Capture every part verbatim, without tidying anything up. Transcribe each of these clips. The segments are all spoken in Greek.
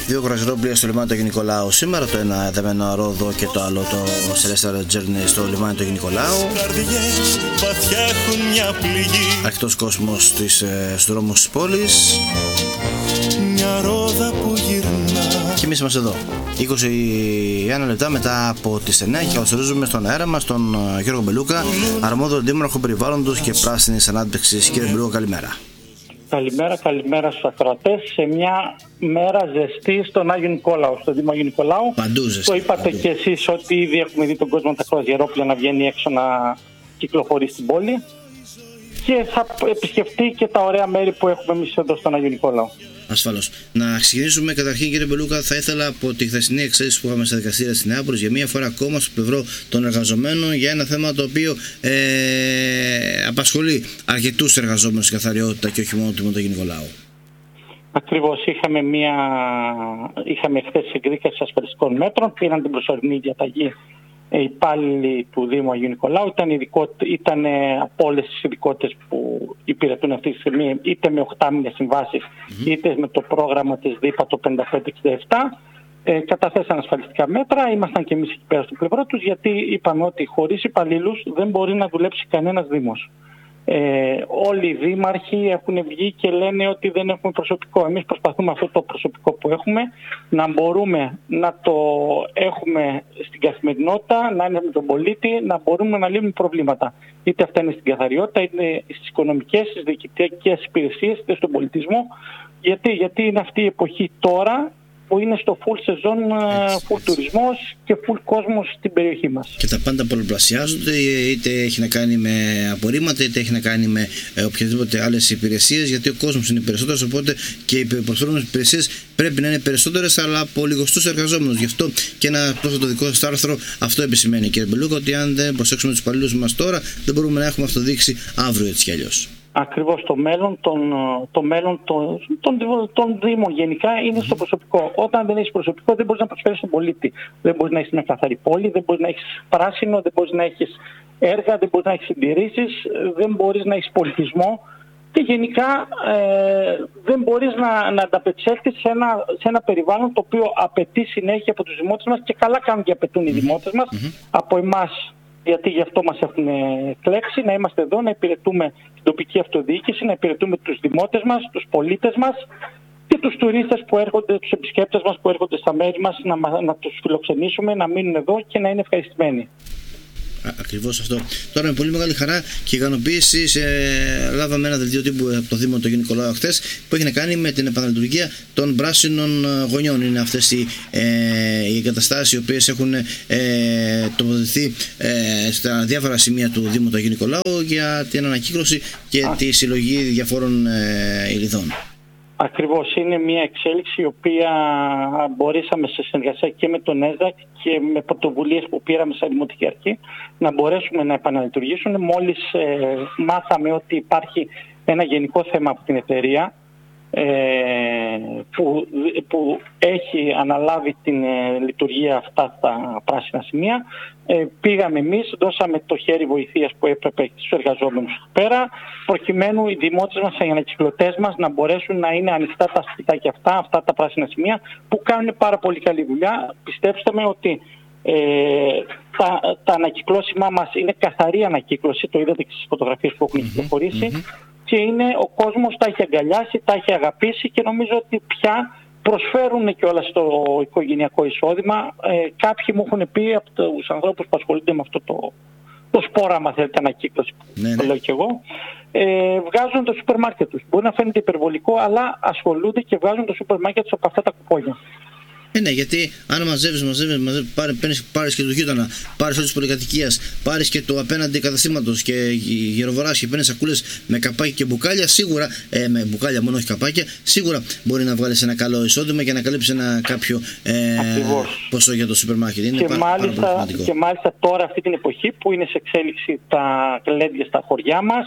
δύο κρουαζιερόπλοια στο λιμάνι του Αγίου Νικολάου σήμερα. Το ένα δεμένο Ρόδο και το άλλο το Celestial Journey στο λιμάνι του Αγίου Νικολάου. Αρκετός κόσμος στους δρόμους της πόλης. Μια ρόδα που γυρνά. Και εμείς είμαστε εδώ είκοσι ένα λεπτά μετά από τις εννιά και καλωσορίζουμε στον αέρα μας τον Γιώργο Μπελούκα, αρμόδιο δήμαρχο περιβάλλοντος και πράσινης ανάπτυξης. Κύριε Μπελούκα, καλημέρα. Καλημέρα, καλημέρα στους ακροατές. Σε μια μέρα ζεστή στον Άγιο Νικόλαο, στο Δήμο Αγίου Νικολάου. Παντού ζεστή. Το είπατε παντού. Και εσείς ότι ήδη έχουμε δει τον κόσμο τα κρουαζιερόπλοια να βγαίνει έξω να κυκλοφορεί στην πόλη. Και θα επισκεφτεί και τα ωραία μέρη που έχουμε εμείς εδώ στον Άγιο Νικόλαο. Ασφαλώς. Να ξεκινήσουμε καταρχήν, κύριε Μπελούκα, θα ήθελα από τη χθεσινή εξέλιξη που είχαμε στα δικαστήρια στην Νεάπολη για μία φορά ακόμα στο πλευρό των εργαζομένων για ένα θέμα το οποίο ε, απασχολεί αρκετούς εργαζόμενους στην καθαριότητα και όχι μόνο του Αγίου Νικολάου. Ακριβώς. Είχαμε, μία... είχαμε χθες εκδίκαση ασφαλιστικών μέτρων, πήραν την προσωρινή διαταγή. Οι υπάλληλοι του Δήμου Αγίου Νικολάου ήταν, ήταν από όλες τις ειδικότητες που υπηρετούν αυτή τη στιγμή, είτε με οχτάμηνες συμβάσεις, mm-hmm. είτε με το πρόγραμμα της ΔΥΠΑ το πενήντα πέντε εξήντα επτά. Ε, καταθέσαν ασφαλιστικά μέτρα, ήμασταν και εμείς εκεί πέρα στο πλευρό τους, γιατί είπαμε ότι χωρίς υπαλλήλους δεν μπορεί να δουλέψει κανένας δήμος. Ε, όλοι οι δήμαρχοι έχουν βγει και λένε ότι δεν έχουμε προσωπικό. Εμείς προσπαθούμε αυτό το προσωπικό που έχουμε να μπορούμε να το έχουμε στην καθημερινότητα, να είναι με τον πολίτη, να μπορούμε να λύνουμε προβλήματα. Είτε αυτά είναι στην καθαριότητα, είτε στις οικονομικές, στις διοικητικές υπηρεσίες, είτε στον πολιτισμό. Γιατί, γιατί είναι αυτή η εποχή τώρα που είναι στο full σεζόν, full τουρισμός και full κόσμος στην περιοχή μας. Και τα πάντα πολλαπλασιάζονται, είτε έχει να κάνει με απορρίμματα, είτε έχει να κάνει με ε, οποιαδήποτε άλλες υπηρεσίες, γιατί ο κόσμος είναι περισσότερος, οπότε και οι προσφέρονες υπηρεσίες πρέπει να είναι περισσότερες, αλλά από λιγοστούς εργαζόμενους. Γι' αυτό και ένα τόσο το δικό σας άρθρο αυτό επισημαίνει, κύριε Μπελούκα, ότι αν δεν προσέξουμε τους υπαλλήλους μας τώρα, δεν μπορούμε να έχουμε αυτοδίκηση αύριο έτσι κι αλλιώς. Ακριβώς το μέλλον, τον, το μέλλον των, των, των Δήμων γενικά είναι στο προσωπικό. Όταν δεν έχεις προσωπικό δεν μπορείς να προσφέρεις στον πολίτη. Δεν μπορείς να έχεις μια καθαρή πόλη, δεν μπορείς να έχεις πράσινο, δεν μπορείς να έχεις έργα, δεν μπορείς να έχεις συντηρήσεις, δεν μπορείς να έχεις πολιτισμό και γενικά ε, δεν μπορείς να, να ανταπεξέλθεις σε ένα, σε ένα περιβάλλον το οποίο απαιτεί συνέχεια από τους δημότες μας και καλά κάνουν και απαιτούν οι δημότες μας mm-hmm. από εμάς. Γιατί γι' αυτό μας έχουν κλέξει, να είμαστε εδώ, να υπηρετούμε την τοπική αυτοδιοίκηση, να υπηρετούμε τους δημότες μας, τους πολίτες μας και τους τουρίστες που έρχονται, τους επισκέπτες μας που έρχονται στα μέρη μας, να, να τους φιλοξενήσουμε, να μείνουν εδώ και να είναι ευχαριστημένοι. Ακριβώς αυτό. Τώρα με πολύ μεγάλη χαρά και ικανοποίηση σε... λάβαμε ένα δελτίο τύπου από το Δήμο του Αγίου Νικολάου χθες που έχει να κάνει με την επαναλειτουργία των πράσινων γωνιών. Είναι αυτές οι, ε, οι εγκαταστάσεις οι οποίες έχουν ε, τοποθετηθεί ε, στα διάφορα σημεία του Δήμου του Αγίου Νικολάου για την ανακύκλωση και Α. τη συλλογή διαφόρων ε, υλιδών. Ακριβώς, είναι μια εξέλιξη η οποία μπορέσαμε σε συνεργασία και με τον ΕΣΔΑΚ και με πρωτοβουλίες που πήραμε σαν Δημοτική Αρχή να μπορέσουμε να επαναλειτουργήσουν. Μόλις ε, μάθαμε ότι υπάρχει ένα γενικό θέμα από την εταιρεία ε, που, που έχει αναλάβει την ε, λειτουργία αυτά τα πράσινα σημεία, ε, πήγαμε εμείς, δώσαμε το χέρι βοηθείας που έπρεπε στους εργαζόμενους πέρα, προκειμένου οι δημότες μας, οι ανακυκλωτές μας να μπορέσουν να είναι ανοιχτά τα σπιτάκια αυτά, αυτά τα πράσινα σημεία που κάνουν πάρα πολύ καλή δουλειά. Πιστέψτε με ότι ε, τα, τα ανακυκλώσιμά μας είναι καθαρή ανακύκλωση, το είδατε και στις φωτογραφίες που έχουν κυκλοφορήσει. Mm-hmm. Και είναι, ο κόσμος τα έχει αγκαλιάσει, τα έχει αγαπήσει και νομίζω ότι πια προσφέρουν και όλα στο οικογενειακό εισόδημα. Ε, κάποιοι μου έχουν πει από τους ανθρώπους που ασχολούνται με αυτό το, το σπόραμα, θέλετε, ανακύκλωση, ναι, ναι. το λέω και εγώ, ε, βγάζουν το σούπερ μάρκετ τους. Μπορεί να φαίνεται υπερβολικό, αλλά ασχολούνται και βγάζουν το σούπερ μάρκετ τους από αυτά τα κουπόνια. Ε, ναι, γιατί αν μαζεύεις, μαζεύεις, μαζεύεις πάρεις, πάρεις και το γείτονα, πάρεις όλες τις πολυκατοικίες, πάρεις και το απέναντι καταστήματος και γεροβοράς και παίρνεις σακούλες με καπάκια και μπουκάλια, σίγουρα, ε, με μπουκάλια μόνο όχι καπάκια, σίγουρα μπορεί να βγάλεις ένα καλό εισόδημα και να καλύψεις ένα κάποιο ε, ποσό για το σούπερ μάρκετ. Είναι και, πάρα, μάλιστα, πάρα πολύ και μάλιστα τώρα αυτή την εποχή που είναι σε εξέλιξη τα κλέντια στα χωριά μας,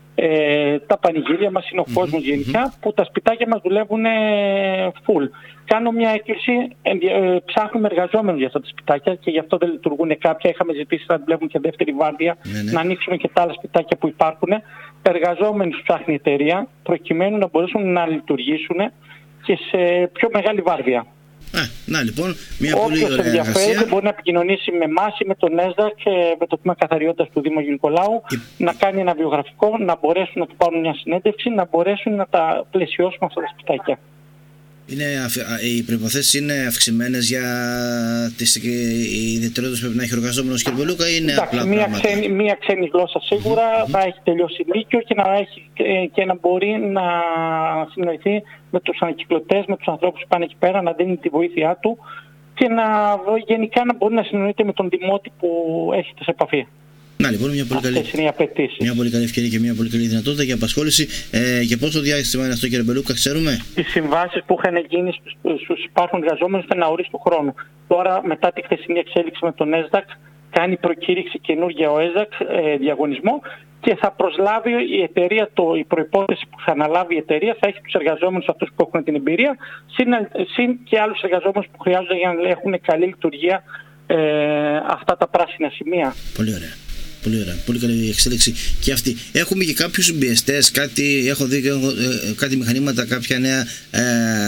Ε, τα πανηγύρια μας είναι ο κόσμος mm-hmm. γενικά, που τα σπιτάκια μας δουλεύουν ε, full. Κάνω μια έκκληση, ε, ε, ψάχνουμε εργαζόμενους για αυτά τα σπιτάκια και γι' αυτό δεν λειτουργούν κάποια. Είχαμε ζητήσει να δουλεύουν και δεύτερη βάρδια, mm-hmm. να ανοίξουμε και τα άλλα σπιτάκια που υπάρχουν. Εργαζόμενους ψάχνει η εταιρεία προκειμένου να μπορέσουν να λειτουργήσουν και σε πιο μεγάλη βάρδια. Α, να λοιπόν, μια Όποιος πολύ ωραία ενδιαφέρεται εργασία. μπορεί να επικοινωνήσει με εμάς ή με τον ΕΣΔΑΚ, με το τμήμα καθαριότητας του Δήμου Νικολάου, Και... να κάνει ένα βιογραφικό, να μπορέσουν να του πάρουν μια συνέντευξη, να μπορέσουν να τα πλαισιώσουν αυτά τα σπιτάκια. Είναι, οι προϋποθέσεις είναι αυξημένες για τις ιδιαιτερότητες που πρέπει να έχει ο εργαζόμενος, κύριε Μπελούκα, ή είναι Εντάξει, απλά μία πράγματα? ξένη, μία ξένη γλώσσα σίγουρα, mm-hmm. να έχει τελειώσει λύκειο και να, έχει, και να μπορεί να συνοηθεί με τους ανακυκλωτές, με τους ανθρώπους που πάνε εκεί πέρα, να δίνει τη βοήθειά του και να, γενικά να μπορεί να συνοηθεί με τον δημότη που έχετε σε επαφή. Να λοιπόν, μια πολύ, καλή, μια πολύ καλή ευκαιρία και μια πολύ καλή δυνατότητα για απασχόληση. Ε, για πόσο διάστημα είναι αυτό, κύριε Μπελούκα, ξέρουμε? Οι συμβάσεις που είχαν γίνει στους, στους υπάρχον εργαζόμενους ήταν αορίστου χρόνου. Τώρα, μετά τη χθεσινή εξέλιξη με τον ΕΣΔΑΚ, κάνει προκήρυξη καινούργια ο ΕΣΔΑΚ ε, διαγωνισμό και θα προσλάβει η εταιρεία, το, η προϋπόθεση που θα αναλάβει η εταιρεία θα έχει τους εργαζόμενους αυτούς που έχουν την εμπειρία, συν, συν και άλλους εργαζόμενους που χρειάζονται για να έχουν καλή λειτουργία ε, αυτά τα πράσινα σημεία. Πολύ ωραία. Πολύ ωραία, πολύ καλή εξέλιξη και αυτή. Έχουμε και κάποιους συμπιεστές, κάτι, έχω δει έχω, ε, κάτι μηχανήματα, κάποια νέα ε,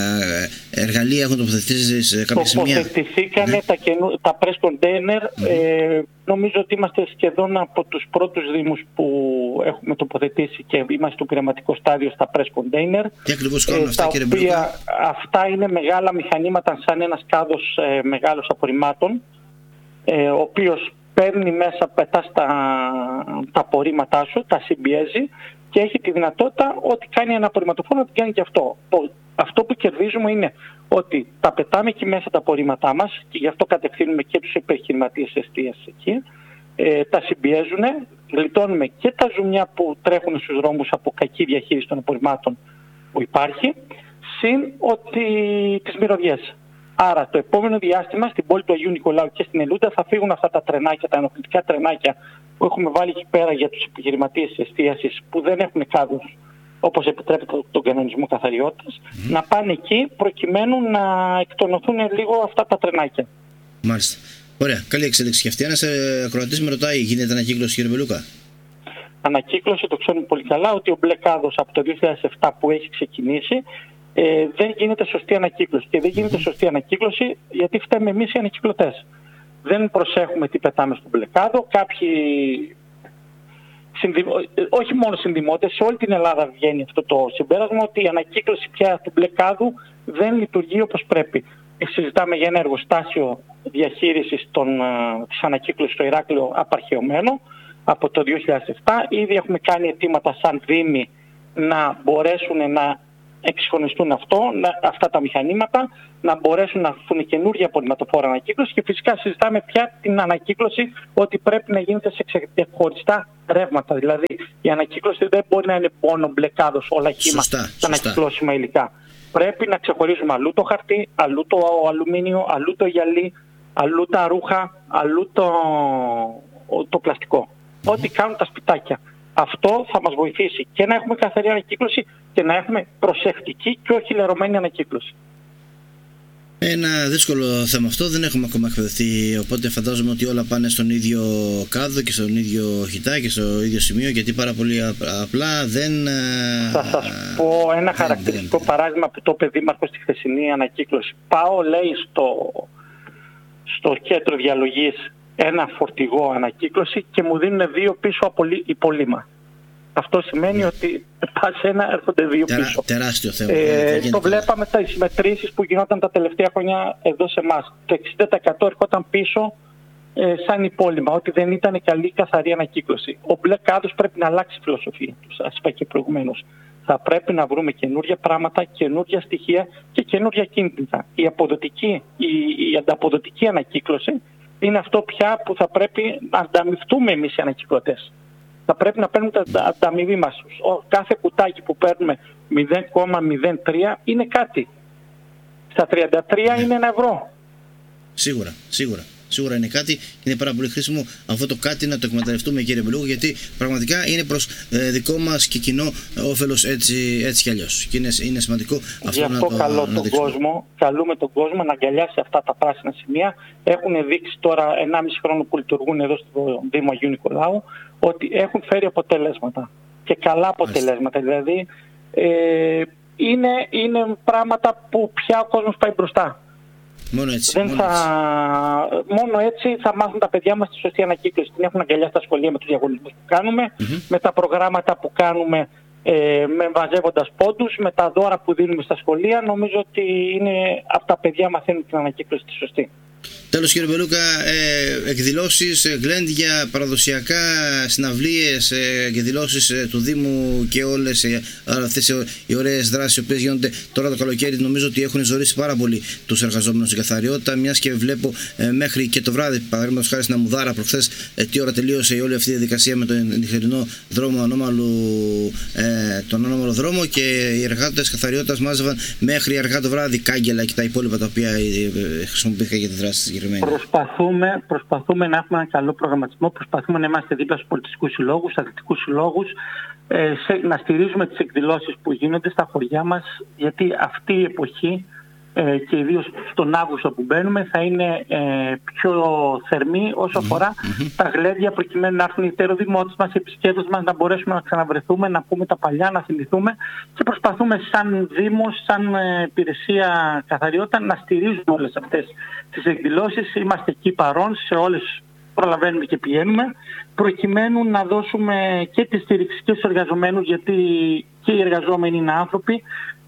εργαλεία έχουν τοποθετήσει σε κάποια σημεία. Τοποθετηθήκανε ναι. τα, καινού, τα press container. Mm-hmm. Ε, νομίζω ότι είμαστε σχεδόν από τους πρώτους δήμους που έχουμε τοποθετήσει και είμαστε στο πειραματικό στάδιο στα press container. Τι ακριβώς κάνουν ε, αυτά, κύριε Μπελούκα? Αυτά είναι μεγάλα μηχανήματα σαν ένας κάδος ε, μεγάλος απορριμμάτων, ε, ο οποίος παίρνει μέσα, πετά τα, τα απορρίμματά σου, τα συμπιέζει και έχει τη δυνατότητα ότι κάνει ένα απορριμματοφόρο να την κάνει και αυτό. Αυτό που κερδίζουμε είναι ότι τα πετάμε εκεί μέσα τα απορρίμματά μας και γι' αυτό κατευθύνουμε και τους επιχειρηματίες εστίασης εκεί. Ε, τα συμπιέζουν, γλιτώνουμε και τα ζουμιά που τρέχουν στους δρόμους από κακή διαχείριση των απορριμμάτων που υπάρχει, συν ότι τις μυρωδιές. Άρα το επόμενο διάστημα στην πόλη του Αγίου Νικολάου και στην Ελούντα θα φύγουν αυτά τα τρενάκια, τα ενοχλητικά τρενάκια που έχουμε βάλει εκεί πέρα για τους επιχειρηματίες εστίασης που δεν έχουν κάδους όπως επιτρέπεται τον κανονισμό καθαριότητας, mm. να πάνε εκεί προκειμένου να εκτονωθούν λίγο αυτά τα τρενάκια. Μάλιστα. Ωραία. Καλή εξέλιξη και αυτή. Ένας ακροατής με ρωτάει, γίνεται ανακύκλωση, κύριε Μπελούκα? Ανακύκλωση, το ξέρουμε πολύ καλά, ότι ο μπλε κάδος από το δύο χιλιάδες επτά που έχει ξεκινήσει Ε, δεν γίνεται σωστή ανακύκλωση. Και δεν γίνεται σωστή ανακύκλωση γιατί φταίμε εμείς οι ανακυκλωτές. Δεν προσέχουμε τι πετάμε στον μπλε κάδο. Κάποιοι, συνδη... όχι μόνο συνδημότες, σε όλη την Ελλάδα βγαίνει αυτό το συμπέρασμα ότι η ανακύκλωση πια του μπλε κάδου δεν λειτουργεί όπως πρέπει. Συζητάμε για ένα εργοστάσιο διαχείρισης των, της ανακύκλωσης στο Ηράκλειο απαρχαιωμένο από το δύο χιλιάδες επτά. Ήδη έχουμε κάνει αιτήματα σαν Δήμοι να μπορέσουν να εξυγχρονιστούν αυτό, να, αυτά τα μηχανήματα, να μπορέσουν να έρθουν καινούργια απορριμματοφόρα ανακύκλωση και φυσικά συζητάμε πια την ανακύκλωση ότι πρέπει να γίνεται σε ξεχωριστά ρεύματα. Δηλαδή η ανακύκλωση δεν μπορεί να είναι μόνο μπλε κάδος, όλα χύμα, τα ανακυκλώσιμα υλικά. Πρέπει να ξεχωρίζουμε αλλού το χαρτί, αλλού το αλουμίνιο, αλλού το γυαλί, αλλού τα ρούχα, αλλού το, το πλαστικό. Mm-hmm. Ό,τι κάνουν τα σπιτάκια. Αυτό θα μας βοηθήσει και να έχουμε καθαρή ανακύκλωση και να έχουμε προσεκτική και όχι λερωμένη ανακύκλωση. Ένα δύσκολο θέμα αυτό, δεν έχουμε ακόμα εκπαιδευτεί, οπότε φαντάζομαι ότι όλα πάνε στον ίδιο κάδο και στον ίδιο χιτά και στο ίδιο σημείο, γιατί πάρα πολύ απλά δεν... Θα σας πω ένα δεν, χαρακτηριστικό δεν, παράδειγμα που το είπε Δήμαρχος στη χθεσινή ανακύκλωση. Πάω, λέει, στο, στο κέντρο διαλογής ένα φορτηγό ανακύκλωση και μου δίνουν δύο πίσω από υπολείμμα. Αυτό σημαίνει ότι πας ένα, έρχονται δύο Τερά, πίσω. Τεράστιο θέμα. Ε, το βλέπαμε τα μετρήσεις που γινόταν τα τελευταία χρόνια εδώ σε εμάς. Το εξήντα τοις εκατό έρχονταν πίσω ε, σαν υπόλοιμα, ότι δεν ήταν καλή καθαρή ανακύκλωση. Ο μπλε κάδος πρέπει να αλλάξει φιλοσοφία του, σας είπα και προηγουμένως. Θα πρέπει να βρούμε καινούργια πράγματα, καινούργια στοιχεία και καινούργια κίνητρα. Η, αποδοτική, η, η ανταποδοτική ανακύκλωση είναι αυτό πια που θα πρέπει να ανταμυφθούμε εμείς οι ανακυκλωτές. Θα πρέπει να παίρνουμε τα ανταμοιβή μας. Ο, κάθε κουτάκι που παίρνουμε μηδέν κόμμα μηδέν τρία είναι κάτι. Στα τριάντα τρία είναι ένα ευρώ. Σίγουρα, σίγουρα. Σίγουρα είναι κάτι και είναι πάρα πολύ χρήσιμο αυτό το κάτι να το εκμεταλλευτούμε, κύριε Μπελούκο, γιατί πραγματικά είναι προς ε, δικό μας και κοινό όφελος έτσι, έτσι κι αλλιώς. Και είναι, είναι σημαντικό αυτό, Γι' αυτό να το καλώ να τον κόσμο, καλούμε τον κόσμο να αγκαλιάσει αυτά τα πράσινα σημεία. Έχουν δείξει τώρα ενάμιση χρόνο που λειτουργούν εδώ στο Δήμο Αγίου Νικολάου ότι έχουν φέρει αποτελέσματα και καλά αποτελέσματα. Μάλιστα. Δηλαδή ε, είναι, είναι πράγματα που πια ο κόσμος πάει μπροστά. Μόνο έτσι. Δεν μόνο, θα... έτσι. μόνο έτσι θα μάθουν τα παιδιά μας τη σωστή ανακύκλωση. Την έχουν αγκαλιά στα σχολεία με τους διαγωνισμούς που κάνουμε, mm-hmm. με τα προγράμματα που κάνουμε, ε, με βαζεύοντας πόντους, με τα δώρα που δίνουμε στα σχολεία. Νομίζω ότι είναι, από τα παιδιά μαθαίνουν την ανακύκλωση τη σωστή. Τέλος, κύριε Μπελούκα, ε, εκδηλώσεις, ε, γλέντια, παραδοσιακά συναυλίες, ε, εκδηλώσεις ε, του Δήμου και όλες ε, αυτές ε, οι ωραίες δράσεις οι οποίες γίνονται τώρα το καλοκαίρι, νομίζω ότι έχουν ζωήσει πάρα πολύ τους εργαζόμενους στην καθαριότητα, μιας και βλέπω ε, μέχρι και το βράδυ, παραδείγματος χάρη στην Αμουδάρα προχθές, ε, τι ώρα τελείωσε η όλη αυτή η διαδικασία με τον νυχτερινό δρόμο ανώμαλου, ε, τον ανώμαλο δρόμο, και οι εργάτες καθαριότητας μάζευαν μέχρι αργά το βράδυ κάγκελα και τα υπόλοιπα τα οποία ε, ε, χρησιμοποιήθηκαν για τη δράση της. Προσπαθούμε, προσπαθούμε να έχουμε ένα καλό προγραμματισμό, προσπαθούμε να είμαστε δίπλα στους πολιτιστικούς συλλόγους, αθλητικούς συλλόγους, ε, σε, να στηρίζουμε τις εκδηλώσεις που γίνονται στα χωριά μας, γιατί αυτή η εποχή ε, και ιδίως στον Αύγουστο που μπαίνουμε θα είναι ε, πιο θερμή όσο αφορά mm-hmm. τα γλέντια, προκειμένου να έρθουν οι τεροδημότες μας, οι επισκέπτες μας, να μπορέσουμε να ξαναβρεθούμε, να πούμε τα παλιά, να θυμηθούμε, και προσπαθούμε σαν Δήμος, σαν ε, υπηρεσία καθαριότητα να στηρίζουμε όλες αυτές τις εκδηλώσεις. Είμαστε εκεί παρόν σε όλες, προλαβαίνουμε και πηγαίνουμε, προκειμένου να δώσουμε και τη στήριξη και στους εργαζομένους, γιατί και οι εργαζόμενοι είναι άνθρωποι,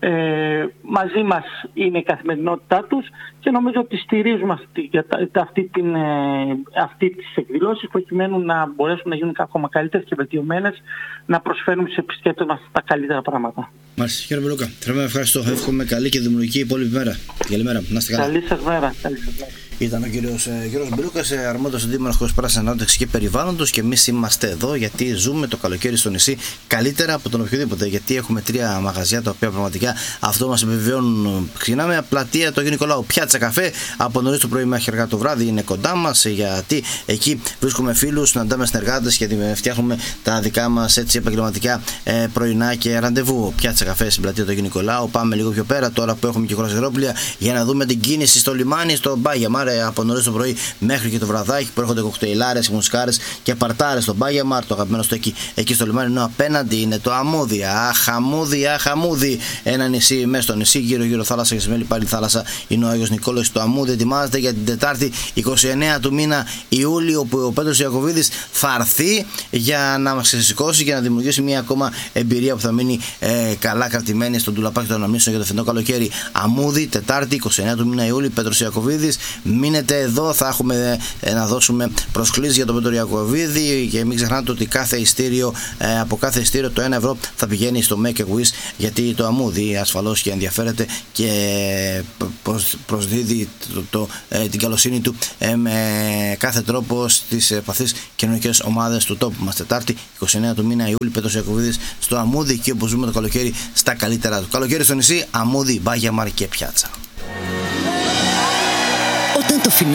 ε, μαζί μας είναι η καθημερινότητά τους, και νομίζω ότι στηρίζουμε αυτή, αυτή, την, αυτή τις εκδηλώσεις, προκειμένου να μπορέσουν να γίνουν ακόμα καλύτερες και βελτιωμένες, να προσφέρουμε στους επισκέπτες μας τα καλύτερα πράγματα. Μάλιστα, κύριε Μπελούκα, θέλω να ευχαριστώ. Εύχομαι καλή και δημιουργική υπόλοιπη μέρα. Καλημέρα, να είστε καλά. Καλή σας μέρα. Καλή σας μέρα. Ήταν ο κύριος Γιώργος Μπελούκας, αρμόδιος αντίμαρχος Πράσινης Ανάπτυξης και Περιβάλλοντος, και εμείς είμαστε εδώ γιατί ζούμε το καλοκαίρι στο νησί καλύτερα από τον οποιοδήποτε. Γιατί έχουμε τρία μαγαζιά τα οποία πραγματικά αυτό μας επιβεβαιώνουν. Ξεκινάμε πλατεία του Αγίου Νικολάου, πιάτσα καφέ, από νωρίς το πρωί μέχρι αργά το βράδυ είναι κοντά μας, γιατί εκεί βρίσκουμε φίλους, συναντάμε συνεργάτες και φτιάχνουμε τα δικά μας έτσι επαγγελματικά ε, πρωινά και ραντεβού. Πιάτσα καφέ στην πλατεία του Αγίου Νικολάου. Πάμε λίγο πιο πέρα τώρα που έχουμε και κρουαζιερόπλια για να δούμε την κίνηση στο λιμάνι, στο Μπάγιαμαρ. Από νωρίς το πρωί μέχρι και το βραδάκι που έρχονται κοκτέιλάρες, μουσικάρες και παρτάρες στο Μπάγιαμαρ. Το αγαπημένο στο εκεί, εκεί στο λιμάνι, ενώ απέναντι είναι το Αμούδι. Αχ, Αμούδι, αχ, Αμούδι. Ένα νησί μέσα στο νησί, γύρω-γύρω θάλασσα και σημαίνει πάλι θάλασσα. Είναι ο Άγιος Νικόλαος. Το Αμούδι ετοιμάζεται για την Τετάρτη εικοστή ενάτη του μήνα Ιούλιο, που ο Πέτρος Ιακωβίδης θα έρθει για να μας ξεσηκώσει και να δημιουργήσει μια ακόμα εμπειρία που θα μείνει ε, καλά κρατημένη στον τουλαπάκι των αναμνήσεων για το φετινό καλοκαίρι. Αμούδι, Τετάρτη εικοστή ενάτη του μήνα Ιούλιο, Πέτρος Ιακωβίδης. Μείνετε εδώ, θα έχουμε ε, να δώσουμε προσκλήσεις για τον Πέτρο Ιακωβίδη, και μην ξεχνάτε ότι κάθε ειστήριο, ε, από κάθε ειστήριο το ένα ευρώ θα πηγαίνει στο Make a Wish, γιατί το Αμούδι ασφαλώς και ενδιαφέρεται και προσ, προσδίδει το, το, ε, την καλοσύνη του ε, με κάθε τρόπο στις επαθείς κοινωνικές ομάδες του τόπου μας. Τετάρτη εικοστή ενάτη του μήνα Ιούλη, Πέτρος Ιακωβίδης στο Αμούδι, εκεί όπου ζούμε το καλοκαίρι στα καλύτερα του. Καλοκαίρι στο νησί, Αμούδι, Μπάγιαμαρ και πιάτσα. Όταν το